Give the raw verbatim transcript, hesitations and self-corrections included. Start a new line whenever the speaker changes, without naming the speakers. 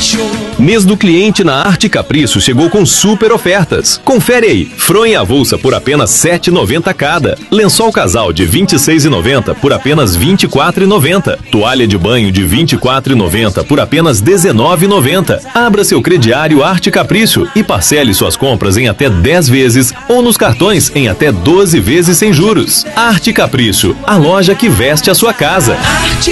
Mês do cliente na Arte Capricho chegou com super ofertas. Confere aí. Fronha avulsa por apenas sete reais e noventa centavos cada. Lençol casal de vinte e seis reais e noventa centavos por apenas vinte e quatro reais e noventa centavos. Toalha de banho de vinte e quatro reais e noventa centavos por apenas dezenove reais e noventa centavos. Abra seu crediário Arte Capricho e parcele suas compras em até dez vezes ou nos cartões em até doze vezes sem juros. Arte Capricho, a loja que veste a sua casa.